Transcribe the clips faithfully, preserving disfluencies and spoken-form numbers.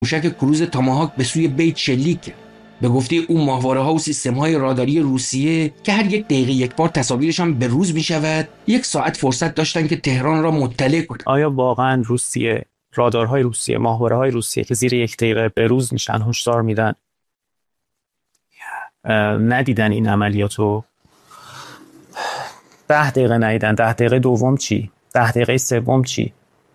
موشک کروز تاماهاک به سوی بیت شلیک کرد. به گفته او ماهواره‌ها و سیستم‌های راداری روسیه که هر یک دقیقه یک بار تصاویرشان به روز می‌شود، یک ساعت فرصت داشتند که تهران را مطلع کنند. آیا واقعاً روسیه، رادارهای روسیه، ماهواره‌های روسیه که زیر یک دقیقه به روز میشن هشدار میدن، ندیدن این عملیاتو؟ ده دقیقه ندیدن، ده دقیقه دوم چی؟ ده دقیقه سوم چی؟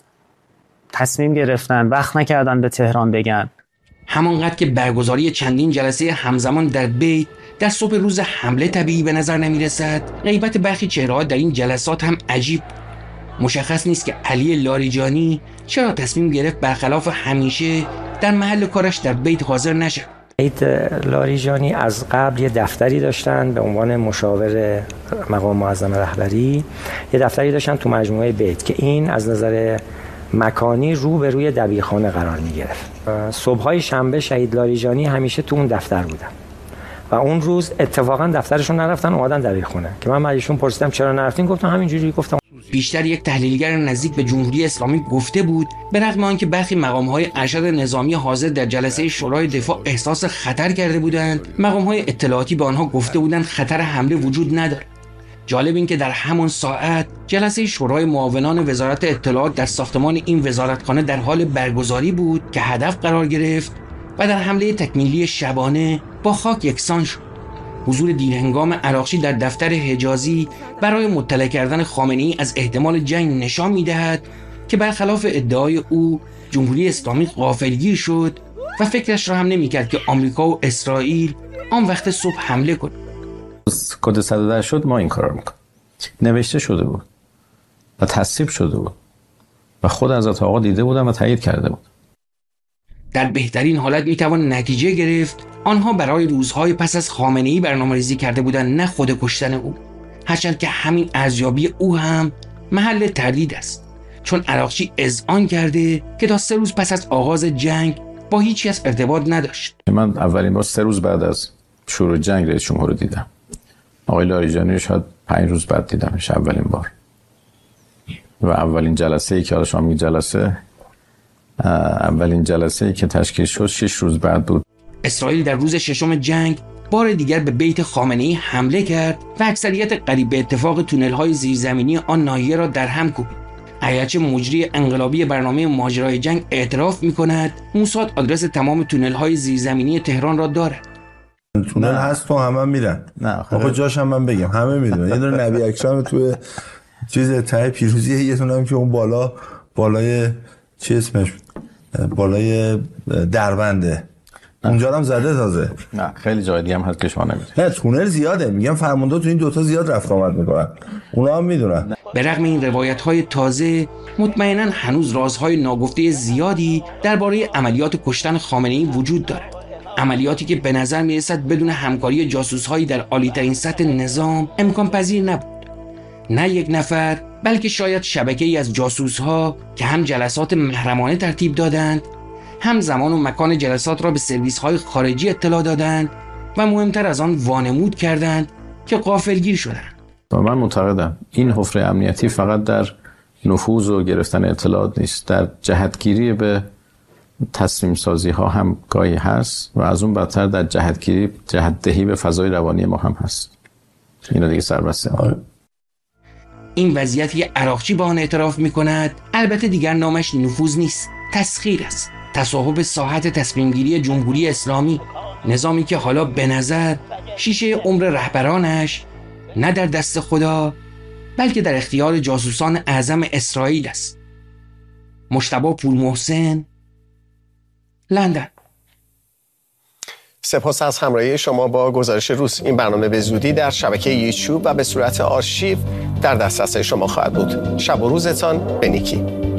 تصمیم گرفتن، وقت نکردن به تهران بگن. همانقدر که برگزاری چندین جلسه همزمان در بیت در صبح روز حمله طبیعی به نظر نمی رسد، غیبت برخی چهره‌ها در این جلسات هم عجیب. مشخص نیست که علی لاریجانی چرا تصمیم گرفت برخلاف همیشه در محل کارش در بیت حاضر نشد. بیت لاریجانی از قبل یه دفتری داشتن به عنوان مشاور مقام معظم رهبری، یه دفتری داشتن تو مجموعه بیت که این از نظر مکانی رو به روی دبیرخانه قرار می گرفت. صبح‌های شنبه شهید لاریجانی همیشه تو اون دفتر بودن و اون روز اتفاقا دفترشون نرفتن، اومدن دبیرخونه که من ازشون پرسیدم چرا نرفتین، گفتم همینجوری. گفتم بیشتر یک تحلیلگر نزدیک به جمهوری اسلامی گفته بود به رغم آنکه برخی مقام‌های ارشد نظامی حاضر در جلسه شورای دفاع احساس خطر کرده بودند، مقام‌های اطلاعاتی به آنها گفته بودند خطر حمله وجود ندارد. جالب این که در همان ساعت جلسه شورای معاونان وزارت اطلاعات در ساختمان این وزارتخانه در حال برگزاری بود که هدف قرار گرفت و در حمله تکمیلی شبانه با خاک یکسان شد. حضور دیرهنگام عراقچی در دفتر حجازی برای مطلع کردن خامنه‌ای از احتمال جنگ نشان می‌دهد که برخلاف ادعای او جمهوری اسلامی غافلگیر شد و فکرش را هم نمی‌کرد که آمریکا و اسرائیل آن وقت صبح حمله کنند. کد صد و ده شد، ما این کار رو میکنیم. نوشته شده بود و تصویب شده بود و خود حضرت آقا دیده بودن و تایید کرده بود. در بهترین حالت میتوان نتیجه گرفت آنها برای روزهای پس از خامنه‌ای برنامه‌ریزی کرده بودند، نه خود کشتن او، هرچند که همین ارزیابی او هم محل تردید است، چون عراقچی اذعان کرده که تا سه روز پس از آغاز جنگ با هیچ کس ارتباط نداشت. من اولین بار سه روز بعد از شروع جنگ رئیس جمهور رو دیدم. آقای لاریجانی شاید پنج روز بعد دیدمش اولین بار و اولین جلسه ای که حالا شما میگید جلسه اولین جلسه ای که تشکیل شد شش روز بعد بود. اسرائیل در روز ششم جنگ بار دیگر به بیت خامنه‌ای حمله کرد و اکثریت قریب به اتفاق تونل‌های زیرزمینی آن ناحیه را در هم کوبید. اگرچه مجری انقلابی برنامه ماجرای جنگ اعتراف می‌کند موساد آدرس تمام تونل‌های زیرزمینی تهران را دارد. تونل هست تو همه هم میرن. نه آقا جاش هم من بگم همه میدونن. یه دونه نبی اکرم تو چیز ته پیروزی، یه دونه هم که اون بالا بالای چی اسمش بالای دربنده اونجا هم زده تازه. نه خیلی جای دیگه هم هست که شما نمیدونید. نه تونل زیاده، میگم فرمانده تو این دوتا زیاد رفت آمد میکنن، اونا هم میدونن. به رغم این روایت‌های تازه مطمئناً هنوز رازهای ناگفته زیادی درباره عملیات کشتن خامنه‌ای وجود دارد. عملیاتی که به نظر میرسد بدون همکاری جاسوس‌هایی در عالی‌ترین سطح نظام امکان پذیر نبود. نه یک نفر بلکه شاید شبکه‌ای از جاسوس‌ها که هم جلسات محرمانه ترتیب دادند، هم زمان و مکان جلسات را به سرویس‌های خارجی اطلاع دادند و مهمتر از آن وانمود کردند که غافلگیر شدند. من معتقدم این حفره امنیتی فقط در نفوذ و گرفتن اطلاعات نیست، در جهتگیری به تصمیم سازی ها هم گاهی هست و از اون بدتر در جهتگیری جهت دهی به فضای روانی ما هم هست. اینا دیگه سربسته ها. این وضعیتی که عراقچی با آن اعتراف می‌کند البته دیگر نامش نفوذ نیست، تسخیر است. تصاحب ساحت تصمیم گیری جمهوری اسلامی، نظامی که حالا به نظر شیشه عمر رهبرانش نه در دست خدا بلکه در اختیار جاسوسان اعظم اسرائیل است. مجتبی پورمحسن، لندن. سپاس از همراهی شما با گزارش روز. این برنامه به زودی در شبکه یوتیوب و به صورت آرشیو در دسترس شما خواهد بود. شب و روزتان به نیکی.